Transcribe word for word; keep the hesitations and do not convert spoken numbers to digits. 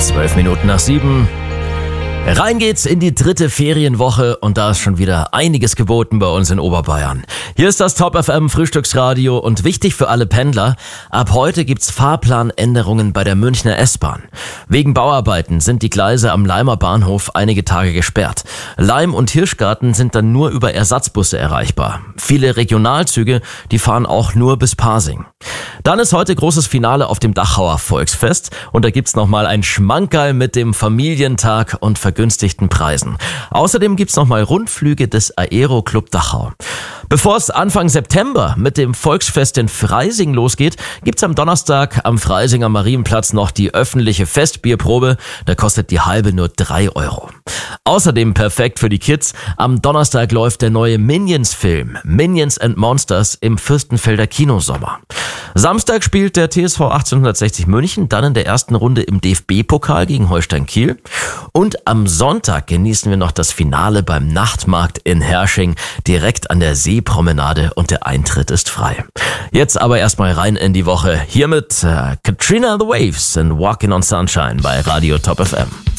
Zwölf Minuten nach sieben. Rein geht's in die dritte Ferienwoche und da ist schon wieder einiges geboten bei uns in Oberbayern. Hier ist das Top F M Frühstücksradio und wichtig für alle Pendler, ab heute gibt's Fahrplanänderungen bei der Münchner S-Bahn. Wegen Bauarbeiten sind die Gleise am Leimer Bahnhof einige Tage gesperrt. Leim und Hirschgarten sind dann nur über Ersatzbusse erreichbar. Viele Regionalzüge, die fahren auch nur bis Pasing. Dann ist heute großes Finale auf dem Dachauer Volksfest und da gibt's nochmal ein Schmankerl mit dem Familientag und vergünstigten Preisen. Außerdem gibt's nochmal Rundflüge des Aero Club Dachau. Bevor es Anfang September mit dem Volksfest in Freising losgeht, gibt's am Donnerstag am Freisinger Marienplatz noch die öffentliche Festbierprobe. Da kostet die halbe nur drei Euro. Außerdem perfekt für die Kids, am Donnerstag läuft der neue Minions-Film Minions and Monsters im Fürstenfelder Kinosommer. Samstag spielt der T S V achtzehnhundertsechzig München dann in der ersten Runde im D F B-Pokal gegen Holstein Kiel. Und am Sonntag genießen wir noch das Finale beim Nachtmarkt in Hersching, direkt an der Seepromenade und der Eintritt ist frei. Jetzt aber erstmal rein in die Woche. Hier mit äh, Katrina and the Waves and Walking on Sunshine bei Radio Top F M.